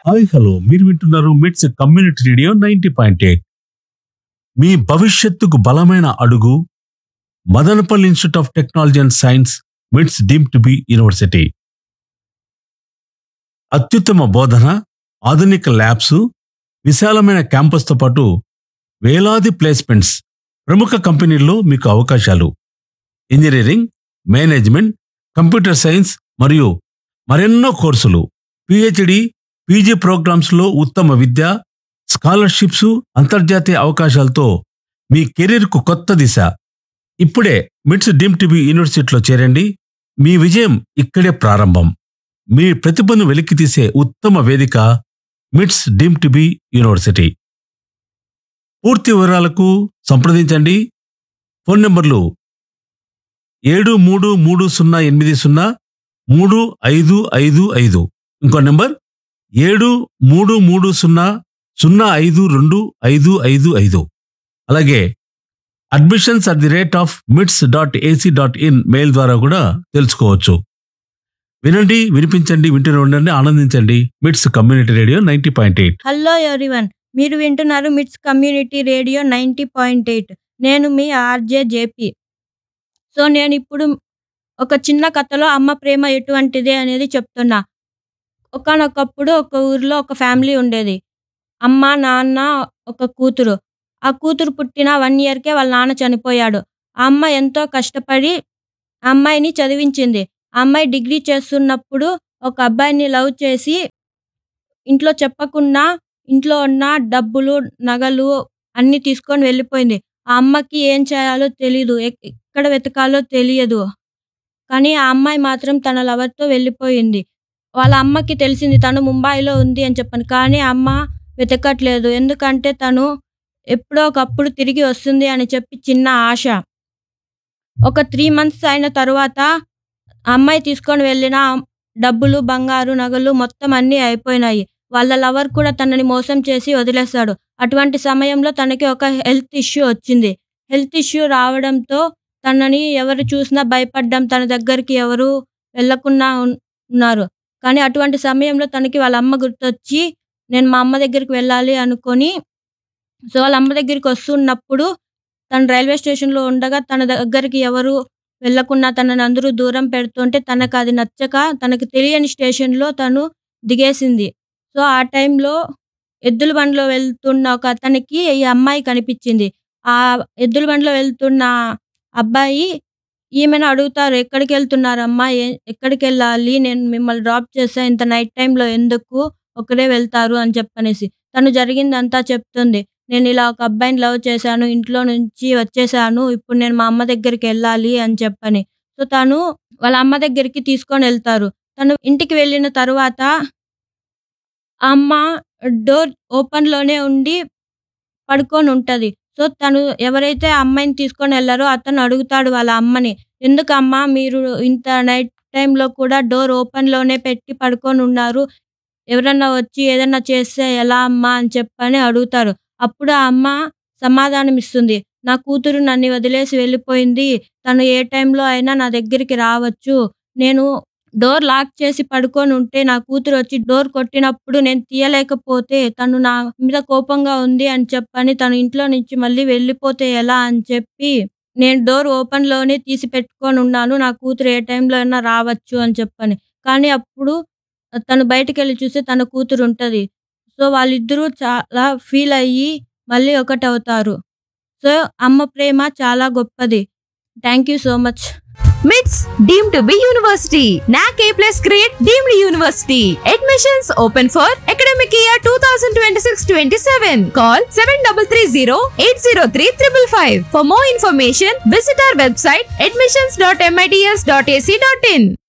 Hi hello మీరు వింటున్నారు మిట్స్ కమ్యూనిటీ రేడియో 90.8. మీ భవిష్యత్తుకు బలమైన అడుగు Madanapalle institute of technology and science మిట్స్ డీమ్డ్ టు బి యూనివర్సిటీ. అత్యుత్తమ బోధన, ఆధునిక ల్యాబ్స్, విశాలమైన క్యాంపస్తో పాటు వేలాది ప్లేస్మెంట్స్, ప్రముఖ కంపెనీల్లో మీకు అవకాశాలు. ఇంజనీరింగ్, మేనేజ్మెంట్, కంప్యూటర్ సైన్స్ మరియు మరెన్నో కోర్సులు, పిహెచ్డి, పీజీ ప్రోగ్రామ్స్లో ఉత్తమ విద్య, స్కాలర్షిప్స్, అంతర్జాతీయ అవకాశాలతో మీ కెరీర్కు కొత్త దిశ. ఇప్పుడే మిట్స్ డీమ్డ్ టు బి యూనివర్సిటీలో చేరండి. మీ విజయం ఇక్కడే ప్రారంభం. మీ ప్రతిభను వెలికితీసే ఉత్తమ వేదిక మిట్స్ డీమ్డ్ టు బి యూనివర్సిటీ. పూర్తి వివరాలకు సంప్రదించండి. ఫోన్ నంబర్లు 7330803555. ఇంకో నంబర్ 7330052555. అలాగే admissions@mits.ac.in మెయిల్ ద్వారా కూడా తెలుసుకోవచ్చు. వినండి, వినిపించండి, వింటూనే ఉండండి, ఆనందించండి. మిట్స్ కమ్యూనిటీ రేడియో 90.8. హలో ఎవ్రీవన్, మీరు వింటున్నారు మిట్స్ కమ్యూనిటీ రేడియో 90.8. నేను మీ ఆర్జే జేపీ. సో నేను ఇప్పుడు ఒక చిన్న కథలో అమ్మ ప్రేమ ఎటువంటిది అనేది చెప్తున్నా. ఒకానొకప్పుడు ఒక ఊరిలో ఒక ఫ్యామిలీ ఉండేది. అమ్మ, నాన్న, ఒక కూతురు. ఆ కూతురు పుట్టిన 1 ఇయర్కే వాళ్ళ నాన్న చనిపోయాడు. ఆ అమ్మ ఎంతో కష్టపడి ఆ అమ్మాయిని చదివించింది. ఆ అమ్మాయి డిగ్రీ చేస్తున్నప్పుడు ఒక అబ్బాయిని లవ్ చేసి ఇంట్లో చెప్పకుండా ఇంట్లో ఉన్న డబ్బులు, నగలు అన్నీ తీసుకొని వెళ్ళిపోయింది. ఆ అమ్మకి ఏం చేయాలో తెలీదు, ఎక్కడ వెతకాలో తెలియదు. కానీ ఆ అమ్మాయి మాత్రం తన లవర్తో వెళ్ళిపోయింది. వాళ్ళ అమ్మకి తెలిసింది తను ముంబైలో ఉంది అని చెప్పని. కానీ అమ్మ వెతకట్లేదు, ఎందుకంటే తను ఎప్పుడో ఒకప్పుడు తిరిగి వస్తుంది అని చెప్పి చిన్న ఆశ. ఒక 3 months అయిన తరువాత అమ్మాయి తీసుకొని వెళ్ళిన డబ్బులు, బంగారు, నగలు మొత్తం అన్నీ అయిపోయినాయి. వాళ్ళ లవర్ కూడా తనని మోసం చేసి వదిలేశాడు. అటువంటి సమయంలో తనకి ఒక హెల్త్ ఇష్యూ వచ్చింది. హెల్త్ ఇష్యూ రావడంతో తనని ఎవరు చూసినా భయపడ్డం, తన దగ్గరికి ఎవరు వెళ్ళకుండా ఉన్నారు. కానీ అటువంటి సమయంలో తనకి వాళ్ళ అమ్మ గుర్తొచ్చి నేను మా అమ్మ దగ్గరికి వెళ్ళాలి అనుకొని, సో వాళ్ళ అమ్మ దగ్గరికి వస్తున్నప్పుడు తను రైల్వే స్టేషన్లో ఉండగా తన దగ్గరికి ఎవరు వెళ్ళకుండా తనని అందరూ దూరం పెడుతుంటే తనకు అది నచ్చక తనకు తెలియని స్టేషన్లో తను దిగేసింది. సో ఆ టైంలో ఎద్దుల బండిలో వెళ్తున్న ఒక అతనికి ఈ అమ్మాయి కనిపించింది. ఆ ఎద్దుల బండిలో వెళ్తున్న అబ్బాయి ఈమెను అడుగుతారు, ఎక్కడికి వెళ్తున్నారమ్మా, ఎక్కడికి వెళ్ళాలి, నేను మిమ్మల్ని డ్రాప్ చేసా, ఇంత నైట్ టైంలో ఎందుకు ఒకరే వెళ్తారు అని చెప్పనేసి. తను జరిగిందంతా చెప్తుంది. నేను ఇలా ఒక అబ్బాయిని లవ్ చేశాను, ఇంట్లో నుంచి వచ్చేసాను, ఇప్పుడు నేను మా అమ్మ దగ్గరికి వెళ్ళాలి అని చెప్పని. సో తను వాళ్ళ అమ్మ దగ్గరికి తీసుకొని వెళ్తారు. తను ఇంటికి వెళ్ళిన తర్వాత ఆ అమ్మ డోర్ ఓపెన్లోనే ఉండి పడుకొని ఉంటుంది. సో తను ఎవరైతే ఆ అమ్మాయిని తీసుకొని వెళ్ళారో అతను అడుగుతాడు వాళ్ళ అమ్మని, ఎందుకమ్మా మీరు ఇంత నైట్ టైంలో కూడా డోర్ ఓపెన్లోనే పెట్టి పడుకొని ఉన్నారు, ఎవరన్నా వచ్చి ఏదన్నా చేస్తే ఎలా అమ్మా అని చెప్పని అడుగుతారు. అప్పుడు ఆ అమ్మ సమాధానం ఇస్తుంది, నా కూతురు నన్ను వదిలేసి వెళ్ళిపోయింది, తను ఏ టైంలో అయినా నా దగ్గరికి రావచ్చు, నేను డోర్ లాక్ చేసి పడుకొని ఉంటే నా కూతురు వచ్చి డోర్ కొట్టినప్పుడు నేను తీయలేకపోతే తను నా మీద కోపంగా ఉంది అని చెప్పని తను ఇంట్లో నుంచి మళ్ళీ వెళ్ళిపోతే ఎలా అని చెప్పి నేను డోర్ ఓపెన్లోనే తీసి పెట్టుకొని ఉన్నాను, నా కూతురు ఏ టైంలో అయినా రావచ్చు అని చెప్పని. కానీ అప్పుడు తను బయటికి వెళ్ళి చూస్తే తన కూతురు ఉంటుంది. సో వాళ్ళిద్దరూ చాలా ఫీల్ అయ్యి మళ్ళీ ఒకటవుతారు. సో అమ్మ ప్రేమ చాలా గొప్పది. Thank you so much. MITS deemed to be university. NAC A+ grade deemed university. Admissions open for academic year 2026-27. Call 7330-803-555. For more information, visit our website admissions.mits.ac.in.